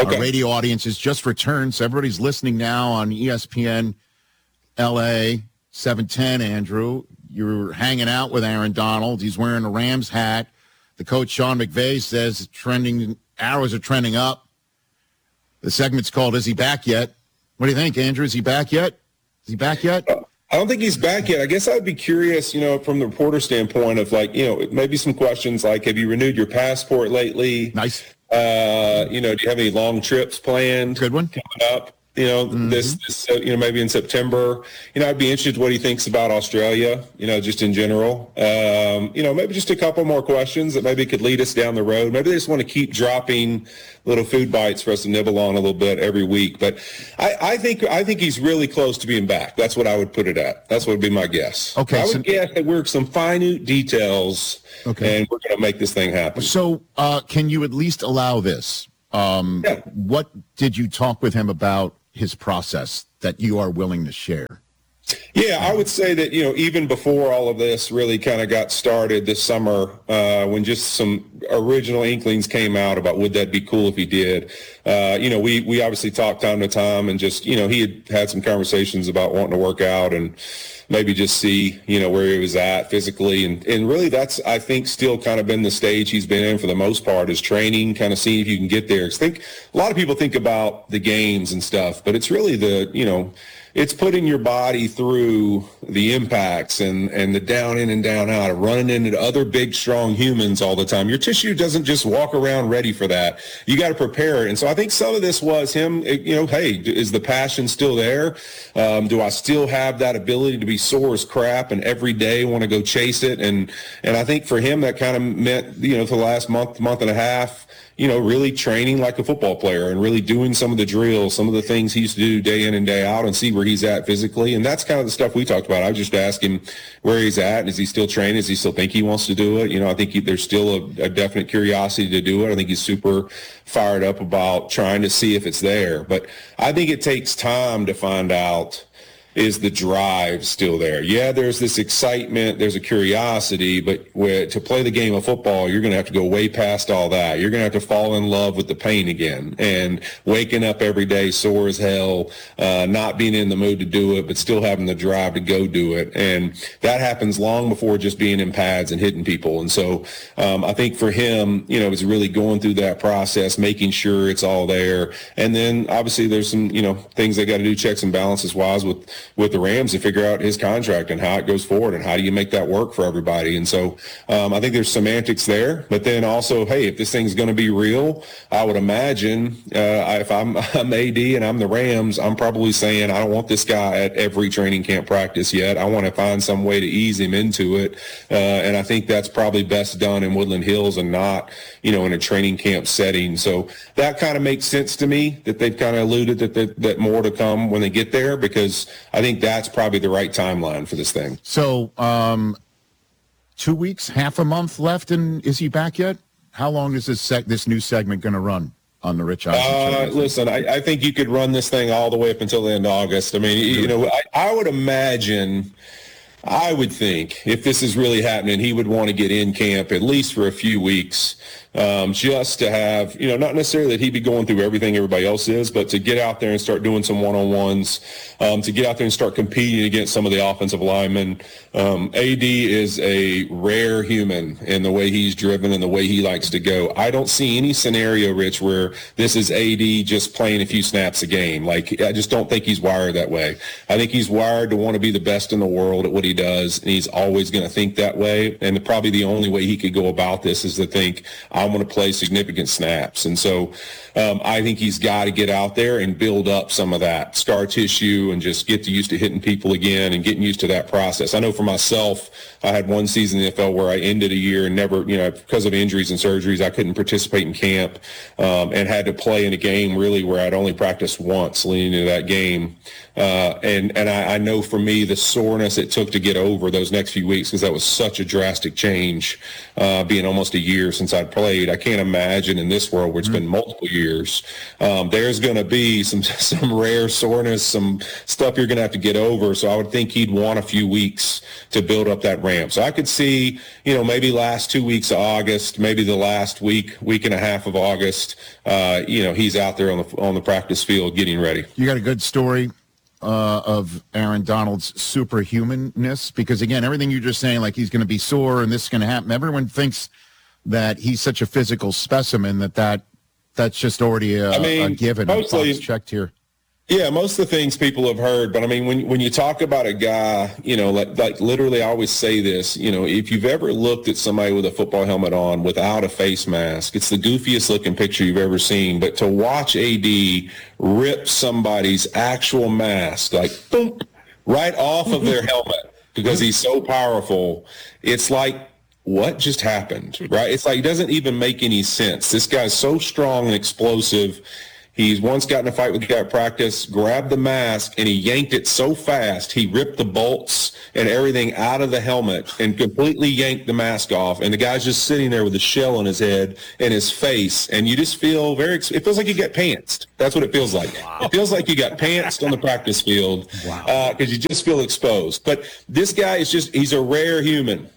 Okay. Our radio audience has just returned, so everybody's listening now on ESPN LA 710, Andrew. You're hanging out with Aaron Donald. He's wearing a Rams hat. The coach, Sean McVay, says arrows are trending up. The segment's called Is He Back Yet? What do you think, Andrew? Is he back yet? Is he back yet? I don't think he's back yet. I guess I'd be curious, from the reporter standpoint of maybe some questions like, have you renewed your passport lately? Nice. Do you have any long trips planned? Good one. Coming up? This maybe in September. I'd be interested what he thinks about Australia, just in general. Maybe just a couple more questions that maybe could lead us down the road. Maybe they just want to keep dropping little food bites for us to nibble on a little bit every week. But I think he's really close to being back. That's what I would put it at. That's what would be my guess. Okay. I would guess that we're some minute details, okay, and we're going to make this thing happen. So can you at least allow this? Yeah. What did you talk with him about his process that you are willing to share? Yeah, I would say that, even before all of this really kind of got started this summer, when just some original inklings came out about would that be cool if he did, we obviously talked time to time and just, he had some conversations about wanting to work out and maybe just see, where he was at physically. And really that's, I think, still kind of been the stage he's been in for the most part is training, kind of seeing if you can get there. 'Cause a lot of people think about the games and stuff, but it's really it's putting your body through the impacts and the down in and down out of running into other big, strong humans all the time. Your tissue doesn't just walk around ready for that. You got to prepare it. And so I think some of this was him, hey, is the passion still there? Do I still have that ability to be sore as crap and every day want to go chase it? And I think for him, that kind of meant, for the last month and a half, really training like a football player and really doing some of the drills, some of the things he used to do day in and day out and see where he's at physically. And that's kind of the stuff we talked about. I just asked him where he's at and is he still training? Does he still think he wants to do it? I think there's still a definite curiosity to do it. I think he's super fired up about trying to see if it's there. But I think it takes time to find out, is the drive still there? Yeah, there's this excitement, there's a curiosity, but to play the game of football, you're going to have to go way past all that. You're going to have to fall in love with the pain again and waking up every day sore as hell, not being in the mood to do it, but still having the drive to go do it. And that happens long before just being in pads and hitting people. And so I think for him, it's really going through that process, making sure it's all there. And then obviously there's some, things they got to do, checks and balances wise with the Rams to figure out his contract and how it goes forward and how do you make that work for everybody. And so I think there's semantics there, but then also, hey, if this thing's going to be real, I would imagine if I'm AD and I'm the Rams, I'm probably saying I don't want this guy at every training camp practice yet. I want to find some way to ease him into it. And I think that's probably best done in Woodland Hills and not, in a training camp setting. So that kind of makes sense to me that they've kind of alluded that more to come when they get there, because I think that's probably the right timeline for this thing. So 2 weeks, half a month left, and is he back yet? How long is this new segment going to run on the Rich Eisen show? Listen, I think you could run this thing all the way up until the end of August. I mean, I would imagine, I would think, if this is really happening, he would want to get in camp at least for a few weeks, just to have, not necessarily that he'd be going through everything everybody else is, but to get out there and start doing some one-on-ones, to get out there and start competing against some of the offensive linemen. AD is a rare human in the way he's driven and the way he likes to go. I don't see any scenario, Rich, where this is AD just playing a few snaps a game. Like, I just don't think he's wired that way. I think he's wired to want to be the best in the world at what he does, and he's always going to think that way. And probably the only way he could go about this is to think, I want to play significant snaps. And so I think he's got to get out there and build up some of that scar tissue and just get used to hitting people again and getting used to that process. I know for myself, I had one season in the NFL where I ended a year and never, because of injuries and surgeries, I couldn't participate in camp and had to play in a game really where I'd only practiced once leading into that game. And I know for me, the soreness it took to to get over those next few weeks because that was such a drastic change, being almost a year since I'd played. I can't imagine in this world where it's been multiple years. There's going to be some rare soreness, some stuff you're going to have to get over. So I would think he'd want a few weeks to build up that ramp. So I could see, maybe last 2 weeks of August, maybe the last week and a half of August, he's out there on the practice field getting ready. You got a good story of Aaron Donald's superhumanness, because again, everything you're just saying, like he's going to be sore and this is going to happen. Everyone thinks that he's such a physical specimen that's just already a given. Mostly checked here. Yeah, most of the things people have heard, but I mean, when you talk about a guy, like literally, I always say this, if you've ever looked at somebody with a football helmet on without a face mask, it's the goofiest looking picture you've ever seen. But to watch AD rip somebody's actual mask, like boom, right off of their helmet because he's so powerful, it's like, what just happened, right? It's like, it doesn't even make any sense. This guy's so strong and explosive. He's once got in a fight with a guy at practice, grabbed the mask, and he yanked it so fast, he ripped the bolts and everything out of the helmet and completely yanked the mask off. And the guy's just sitting there with a shell on his head and his face. And you just feel it feels like you got pantsed. That's what it feels like. Wow. It feels like you got pantsed on the practice field because you just feel exposed. But this guy he's a rare human.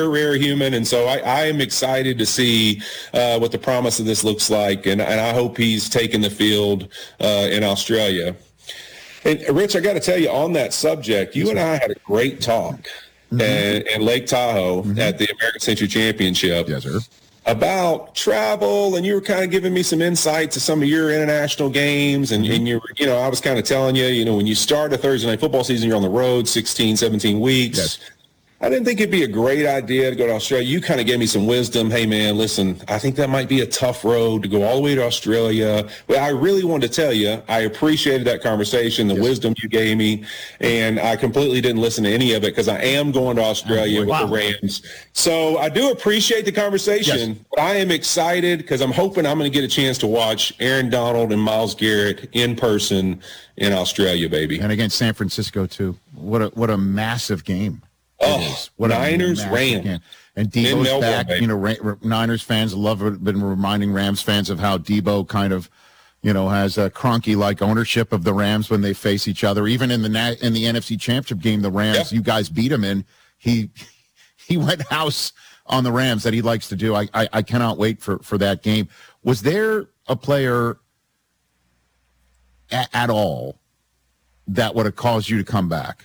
And so I am excited to see what the promise of this looks like. And I hope he's taking the field in Australia. And Rich, I got to tell you on that subject, you and I had a great talk in Lake Tahoe at the American Century Championship about travel, and you were kind of giving me some insight to some of your international games, and you were, I was kind of telling you, when you start a Thursday night football season, you're on the road 16, 17 weeks. Yes. I didn't think it'd be a great idea to go to Australia. You kind of gave me some wisdom. Hey, man, listen, I think that might be a tough road to go all the way to Australia. Well, I really wanted to tell you, I appreciated that conversation, the wisdom you gave me, and I completely didn't listen to any of it because I am going to Australia with the Rams. So I do appreciate the conversation, but I am excited because I'm hoping I'm going to get a chance to watch Aaron Donald and Myles Garrett in person in Australia, baby. And against San Francisco, too. What a massive game. What Niners, Rams. And Debo's back. Niners fans been reminding Rams fans of how Debo kind of, has a Kroenke-like ownership of the Rams when they face each other. Even in the NFC Championship game, the Rams, you guys beat him in. He went house on the Rams that he likes to do. I cannot wait for that game. Was there a player at all that would have caused you to come back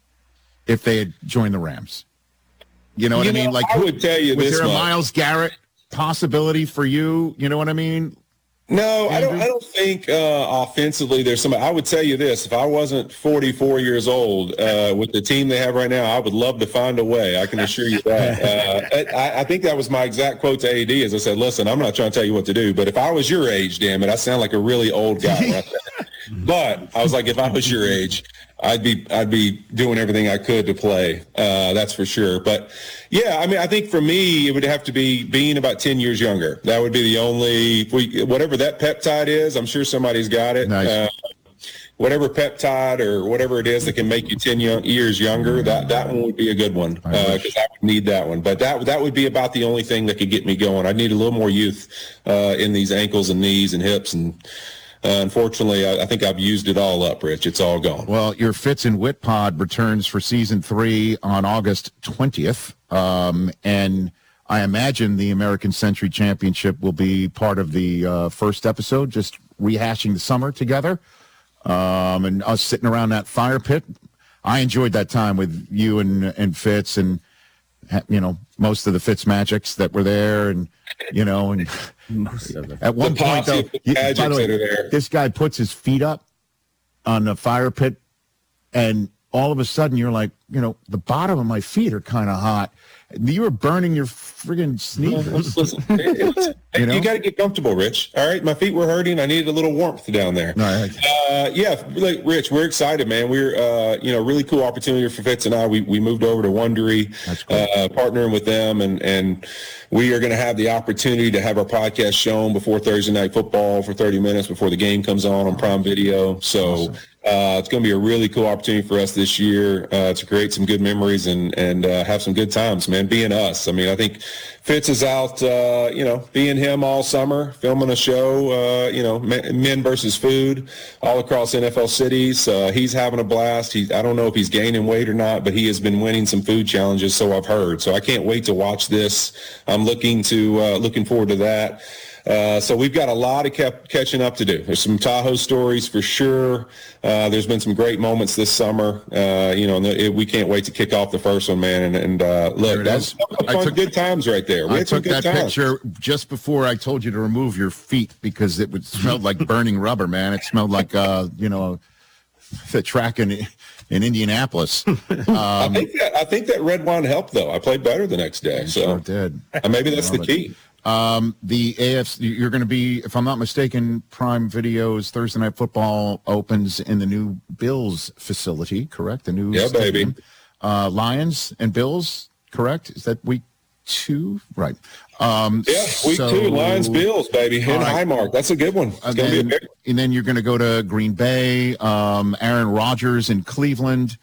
if they had joined the Rams? You know what I mean? Like, I would tell you was this. Was there a Myles Garrett possibility for you? You know what I mean? No, Andrew? I don't think offensively there's somebody. I would tell you this. If I wasn't 44 years old with the team they have right now, I would love to find a way. I can assure you that. I think that was my exact quote to AD as I said, listen, I'm not trying to tell you what to do, but if I was your age, damn it, I sound like a really old guy right there. But I was like, if I was your age, I'd be doing everything I could to play. That's for sure. But yeah, I mean, I think for me, it would have to be being about 10 years younger. That would be the only, whatever that peptide is, I'm sure somebody's got it. Nice. Whatever peptide or whatever it is that can make you 10 years younger, that one would be a good one because I would need that one. But that would be about the only thing that could get me going. I'd need a little more youth in these ankles and knees and hips, and unfortunately, I think I've used it all up, Rich. It's all gone. Well, your Fitz and Wit pod returns for season 3 on August 20th. And I imagine the American Century Championship will be part of the first episode, just rehashing the summer together and us sitting around that fire pit. I enjoyed that time with you and Fitz and, most of the Fitz Magics that were there and, and at one point, though, by the way, this guy puts his feet up on the fire pit, and all of a sudden you're like, the bottom of my feet are kind of hot. You were burning your friggin' sneakers. Listen, you got to get comfortable, Rich. All right, my feet were hurting. I needed a little warmth down there. Yeah, Rich, we're excited, man. We're really cool opportunity for Fitz and I. We moved over to Wondery, partnering with them, and we are going to have the opportunity to have our podcast shown before Thursday Night Football for 30 minutes before the game comes on Prime Video. So. Awesome. It's going to be a really cool opportunity for us this year to create some good memories and have some good times, man, being us. I mean, I think Fitz is out, being him all summer, filming a show, Men versus Food all across NFL cities. He's having a blast. I don't know if he's gaining weight or not, but he has been winning some food challenges, so I've heard. So I can't wait to watch this. I'm looking forward to that. So we've got a lot of catching up to do. There's some Tahoe stories for sure. There's been some great moments this summer. We can't wait to kick off the first one, man. And look, that's good times right there. I took that picture just before I told you to remove your feet because it smelled like burning rubber, man. It smelled like, the track in Indianapolis. I think that red wine helped, though. I played better the next day. So sure did. Maybe that's the key. The AFC, you're going to be, if I'm not mistaken, Prime Video's Thursday Night Football opens in the new Bills facility, correct? The new stadium. Baby. Lions and Bills, correct? Is that week 2? Right. Week 2, Lions, Bills, baby. And Highmark. That's a good one. It's going to be a big. And then you're going to go to Green Bay, Aaron Rodgers in Cleveland,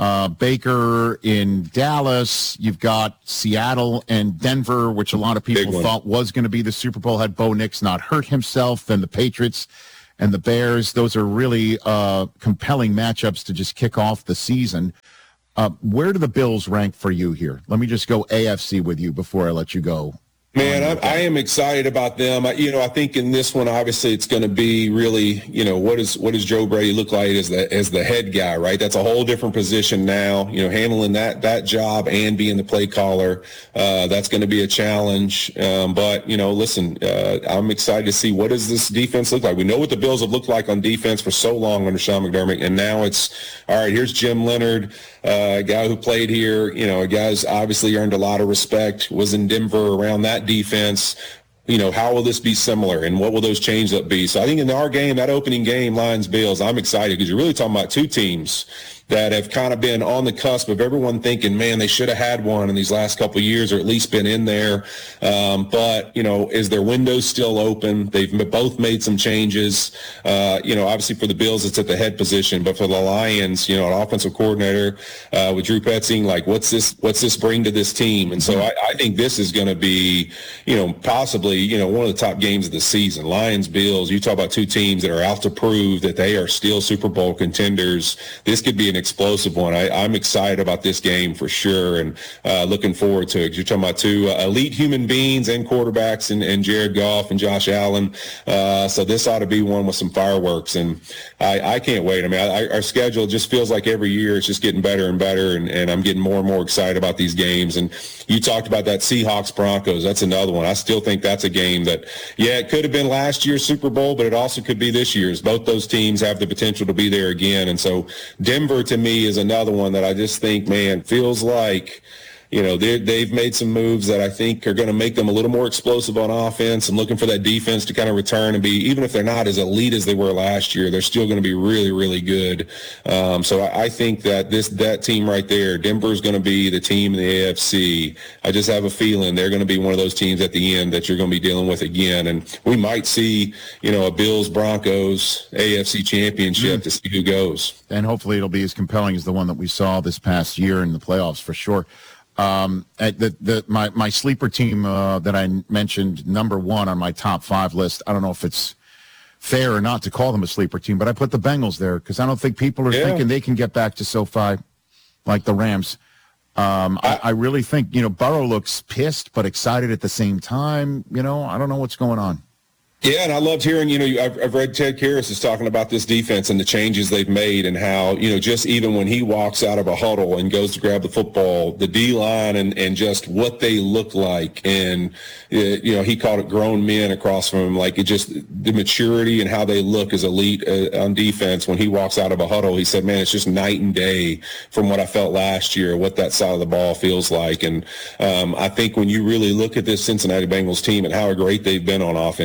Baker in Dallas. You've got Seattle and Denver, which a lot of people thought was going to be the Super Bowl had Bo Nix not hurt himself. Then the Patriots and the Bears. Those are really compelling matchups to just kick off the season. Where do the Bills rank for you here? Let me just go AFC with you before I let you go. Man, I am excited about them. I think in this one, obviously, it's going to be really, what does Joe Brady look like as the head guy, right? That's a whole different position now. Handling that job and being the play caller, that's going to be a challenge. But listen, I'm excited to see what does this defense look like. We know what the Bills have looked like on defense for so long under Sean McDermott, and now it's all right. Here's Jim Leonard, a guy who played here. A guy who's obviously earned a lot of respect. Was in Denver around that defense. How will this be similar and what will those changes up be? So I think in our game, that opening game, Lions Bills, I'm excited because you're really talking about two teams that have kind of been on the cusp of everyone thinking, man, they should have had one in these last couple of years or at least been in there. But is their window still open? They've both made some changes. Obviously for the Bills, it's at the head position, but for the Lions, an offensive coordinator with Drew Petzing, like what's this bring to this team? And so I think this is going to be, possibly, one of the top games of the season. Lions, Bills, you talk about two teams that are out to prove that they are still Super Bowl contenders. This could be an explosive one. I'm excited about this game for sure and looking forward to it. You're talking about two elite human beings and quarterbacks and Jared Goff and Josh Allen. So this ought to be one with some fireworks, and I can't wait. I mean, our schedule just feels like every year it's just getting better and better, and I'm getting more and more excited about these games. And you talked about that Seahawks-Broncos. That's another one. I still think that's a game that, it could have been last year's Super Bowl, but it also could be this year's. Both those teams have the potential to be there again. And so Denver, to me, is another one that I just think, man, feels like, they've made some moves that I think are going to make them a little more explosive on offense. I'm looking for that defense to kind of return and be, even if they're not as elite as they were last year, they're still going to be really, really good. So I think that that team right there, Denver is going to be the team in the AFC. I just have a feeling they're going to be one of those teams at the end that you're going to be dealing with again. And we might see, a Bills-Broncos AFC championship to see who goes. And hopefully it'll be as compelling as the one that we saw this past year in the playoffs for sure. My sleeper team that I mentioned, number one on my top 5 list, I don't know if it's fair or not to call them a sleeper team, but I put the Bengals there because I don't think people are thinking they can get back to SoFi like the Rams. I really think, Burrow looks pissed but excited at the same time. I don't know what's going on. Yeah, and I loved hearing, I've read Ted Karras is talking about this defense and the changes they've made and how, just even when he walks out of a huddle and goes to grab the football, the D-line and just what they look like. And, he called it grown men across from him. Like the maturity and how they look as elite on defense when he walks out of a huddle. He said, man, it's just night and day from what I felt last year, what that side of the ball feels like. And I think when you really look at this Cincinnati Bengals team and how great they've been on offense, I mean,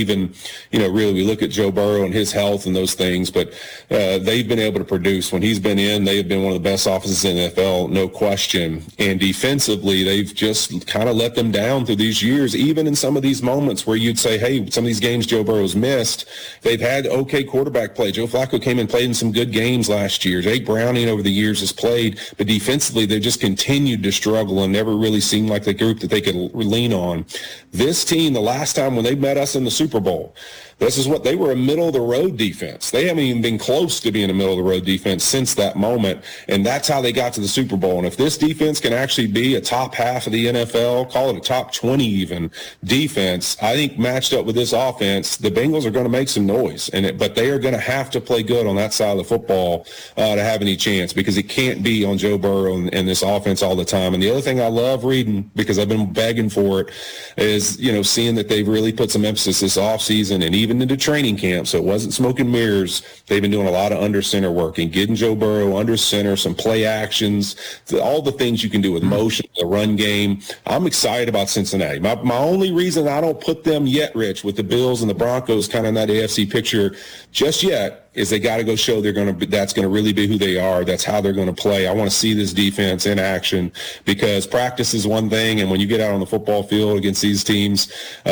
even, really we look at Joe Burrow and his health and those things, but they've been able to produce. When he's been in, they have been one of the best offenses in the NFL, no question. And defensively, they've just kind of let them down through these years, even in some of these moments where you'd say, hey, some of these games Joe Burrow's missed, they've had okay quarterback play. Joe Flacco came and played in some good games last year. Jake Browning over the years has played, but defensively they've just continued to struggle and never really seemed like the group that they could lean on. This team, the last time when they met us in the Super Bowl, this is what they were, a middle-of-the-road defense. They haven't even been close to being a middle-of-the-road defense since that moment, and that's how they got to the Super Bowl. And if this defense can actually be a top half of the NFL, call it a top 20 even, defense, I think matched up with this offense, the Bengals are going to make some noise. But they are going to have to play good on that side of the football to have any chance, because it can't be on Joe Burrow and this offense all the time. And the other thing I love reading, because I've been begging for it, is, seeing that they've really put some emphasis this offseason and even into training camp, so it wasn't smoke and mirrors. They've been doing a lot of under center work and getting Joe Burrow under center, some play actions, all the things you can do with motion, the run game. I'm excited about Cincinnati. My only reason I don't put them yet, Rich, with the Bills and the Broncos kind of in that AFC picture just yet, is they got to go show that's going to really be who they are. That's how they're going to play. I want to see this defense in action, because practice is one thing, and when you get out on the football field against these teams,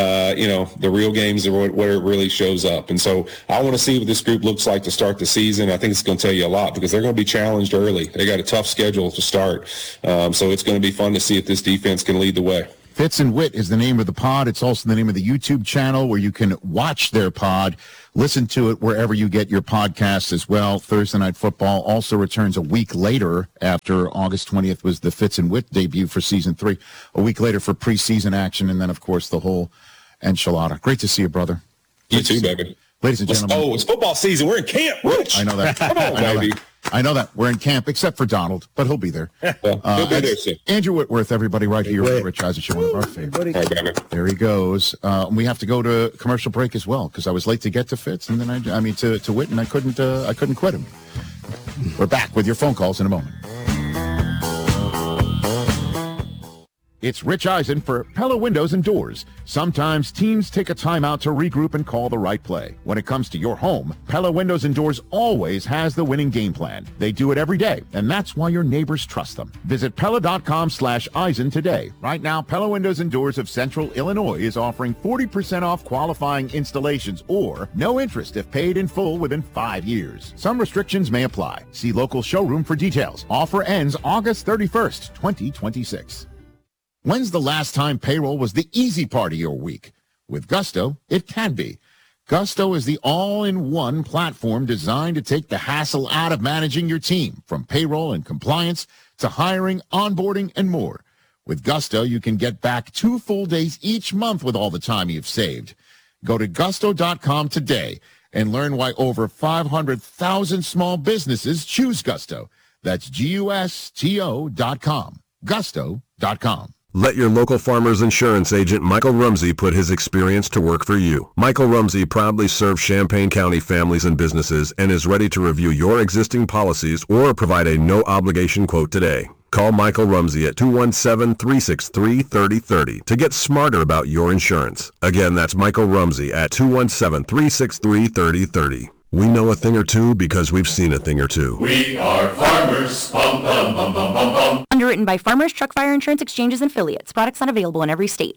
the real games are where it really shows up. And so I want to see what this group looks like to start the season. I think it's going to tell you a lot, because they're going to be challenged early. They got a tough schedule to start, so it's going to be fun to see if this defense can lead the way. Fitz and Wit is the name of the pod. It's also the name of the YouTube channel where you can watch their pod. Listen to it wherever you get your podcasts as well. Thursday Night Football also returns a week later, after August 20th was the Fitz and Wit debut for season 3. A week later for preseason action, and then, of course, the whole enchilada. Great to see you, brother. You too, baby. Ladies and gentlemen. Oh, it's football season. We're in camp, Rich. I know that. Come on, baby. I know that. We're in camp, except for Donald, but he'll be there. He'll be there soon. Andrew Whitworth, everybody, right here on Rich Eisen Show, one of our favorites. There he goes. We have to go to commercial break as well, because I was late to get to Fitz, and then to Whit, and I couldn't quit him. We're back with your phone calls in a moment. It's Rich Eisen for Pella Windows and Doors. Sometimes teams take a timeout to regroup and call the right play. When it comes to your home, Pella Windows and Doors always has the winning game plan. They do it every day, and that's why your neighbors trust them. Visit Pella.com/Eisen today. Right now, Pella Windows and Doors of Central Illinois is offering 40% off qualifying installations, or no interest if paid in full within 5 years. Some restrictions may apply. See local showroom for details. Offer ends August 31st, 2026. When's the last time payroll was the easy part of your week? With Gusto, it can be. Gusto is the all-in-one platform designed to take the hassle out of managing your team, from payroll and compliance to hiring, onboarding, and more. With Gusto, you can get back 2 full days each month with all the time you've saved. Go to gusto.com today and learn why over 500,000 small businesses choose Gusto. That's GUSTO.com. Gusto.com. Let your local Farmers Insurance agent Michael Rumsey put his experience to work for you. Michael Rumsey proudly serves Champaign County families and businesses and is ready to review your existing policies or provide a no-obligation quote today. Call Michael Rumsey at 217-363-3030 to get smarter about your insurance. Again, that's Michael Rumsey at 217-363-3030. We know a thing or two because we've seen a thing or two. We are farmers. Bum, bum, bum, bum, bum, bum. Underwritten by Farmers Truck Fire Insurance Exchanges and Affiliates. Products not available in every state.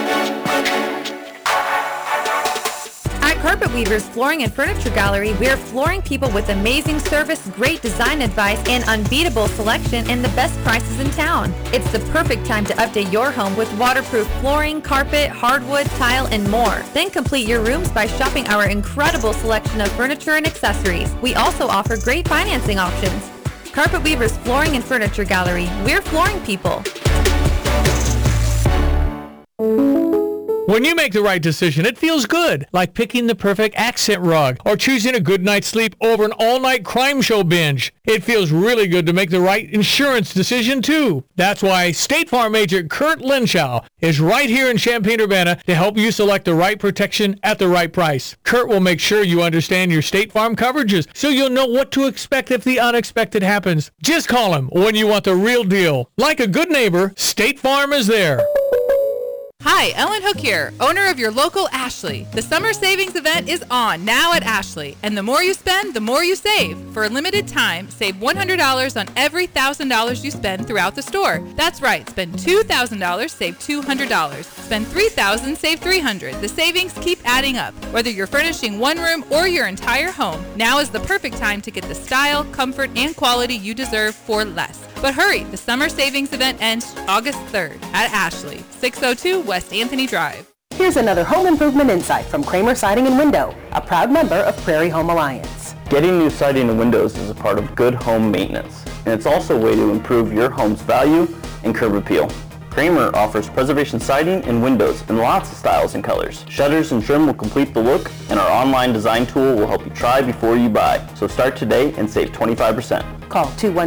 At Carpet Weavers Flooring and Furniture Gallery, we're flooring people with amazing service, great design advice, and unbeatable selection, and the best prices in town. It's the perfect time to update your home with waterproof flooring, carpet, hardwood, tile, and more. Then complete your rooms by shopping our incredible selection of furniture and accessories. We also offer great financing options. Carpet Weavers Flooring and Furniture Gallery. We're flooring people. When you make the right decision, it feels good, like picking the perfect accent rug or choosing a good night's sleep over an all-night crime show binge. It feels really good to make the right insurance decision, too. That's why State Farm agent Kurt Lenschow is right here in Champaign-Urbana to help you select the right protection at the right price. Kurt will make sure you understand your State Farm coverages so you'll know what to expect if the unexpected happens. Just call him when you want the real deal. Like a good neighbor, State Farm is there. Hi, Ellen Hook here, owner of your local Ashley. The summer savings event is on now at Ashley, and the more you spend, the more you save. For a limited time, save $100 on every $1,000 you spend throughout the store. That's right, spend $2,000, save $200. Spend $3,000, save $300. The savings keep adding up. Whether you're furnishing one room or your entire home, now is the perfect time to get the style, comfort, and quality you deserve for less. But hurry, the summer savings event ends August 3rd at Ashley, 602 West Anthony Drive. Here's another home improvement insight from Kramer Siding and Window, a proud member of Prairie Home Alliance. Getting new siding and windows is a part of good home maintenance, and it's also a way to improve your home's value and curb appeal. Kramer offers preservation siding and windows in lots of styles and colors. Shutters and trim will complete the look, and our online design tool will help you try before you buy. So start today and save 25%. Call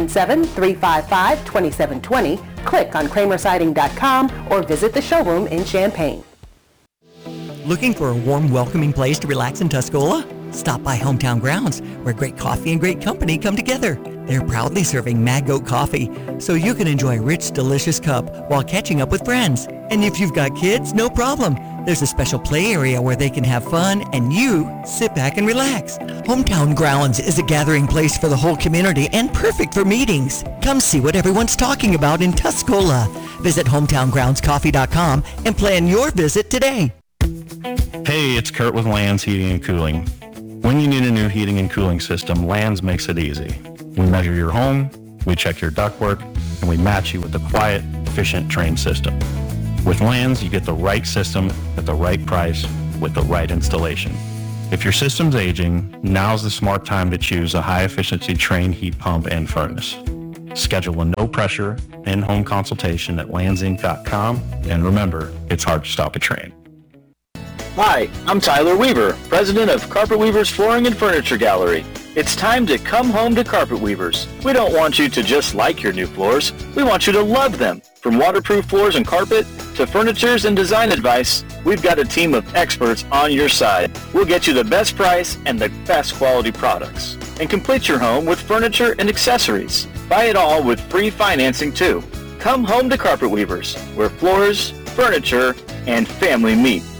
217-355-2720, click on kramersiding.com, or visit the showroom in Champaign. Looking for a warm, welcoming place to relax in Tuscola? Stop by Hometown Grounds, where great coffee and great company come together. They're proudly serving Mad Goat coffee, so you can enjoy a rich, delicious cup while catching up with friends. And if you've got kids, no problem. There's a special play area where they can have fun and you sit back and relax. Hometown Grounds is a gathering place for the whole community and perfect for meetings. Come see what everyone's talking about in Tuscola. Visit hometowngroundscoffee.com and plan your visit today. Hey, it's Kurt with Lands Heating and Cooling. When you need a new heating and cooling system, Lands makes it easy. We measure your home, we check your ductwork, and we match you with the quiet, efficient, trained system. With Lands, you get the right system at the right price with the right installation. If your system's aging, now's the smart time to choose a high-efficiency trained heat pump and furnace. Schedule a no-pressure, in-home consultation at landsinc.com, and remember, it's hard to stop a train. Hi, I'm Tyler Weaver, president of Carpet Weavers Flooring and Furniture Gallery. It's time to come home to Carpet Weavers. We don't want you to just like your new floors. We want you to love them. From waterproof floors and carpet to furnitures and design advice, we've got a team of experts on your side. We'll get you the best price and the best quality products. And complete your home with furniture and accessories. Buy it all with free financing too. Come home to Carpet Weavers, where floors, furniture, and family meet.